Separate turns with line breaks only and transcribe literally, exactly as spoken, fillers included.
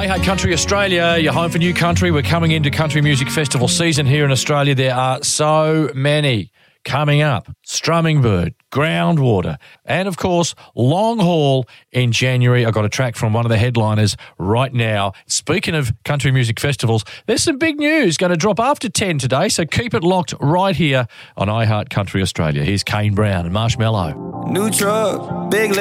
iHeart Country Australia, you're home for new country. We're coming into country music festival season here in Australia. There are so many coming up. Strumming Bird, Groundwater, and of course, Long Haul in January. I've got a track from one of the headliners right now. Speaking of country music festivals, there's some big news going to drop after ten today, so keep it locked right here on iHeart Country Australia. Here's Kane Brown and Marshmello.
New truck, big